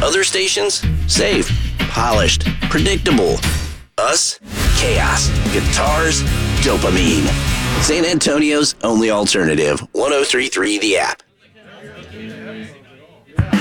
Other stations? Safe, polished, predictable. Us? Chaos, guitars, dopamine. San Antonio's only alternative. 103.3 The App.